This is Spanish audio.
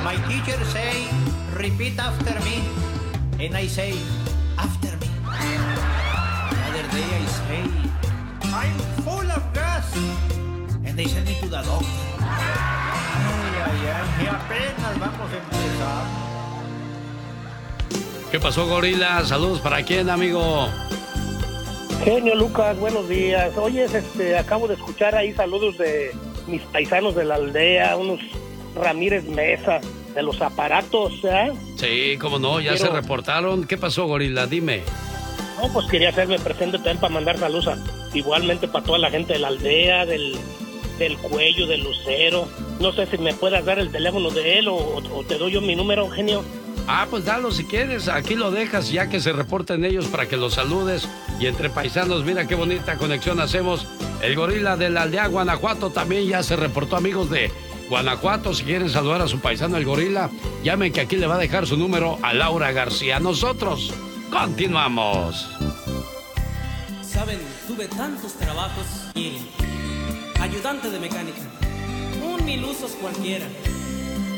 My teacher say, repeat after me. And I say, after me. The other day I say, I'm full of gas. And they send me to the doctor. Y apenas vamos a empezar. ¿Qué pasó, gorila? Saludos para quién, amigo. Genio Lucas, buenos días. Oye, acabo de escuchar ahí saludos de mis paisanos de la aldea, unos Ramírez Mesa, de los aparatos, ¿eh? Sí, cómo no, ya se reportaron. ¿Qué pasó, gorila? Dime. No, pues quería hacerme presente también para mandar saludos igualmente para toda la gente de la aldea, del Cuello, del Lucero. No sé si me puedas dar el teléfono de él o te doy yo mi número, genio. Ah, pues dalo si quieres, aquí lo dejas ya que se reporten ellos para que los saludes. Y entre paisanos, mira qué bonita conexión hacemos. El gorila de la aldea Guanajuato también ya se reportó, amigos de Guanajuato. Si quieren saludar a su paisano el gorila, llamen que aquí le va a dejar su número a Laura García. Nosotros continuamos. Saben, tuve tantos trabajos y ayudante de mecánica, un 1000 usos cualquiera.